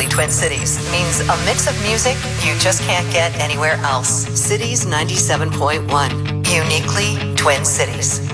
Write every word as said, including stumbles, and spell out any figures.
Twin Cities means a mix of music you just can't get anywhere else. Cities ninety-seven point one. Uniquely Twin Cities.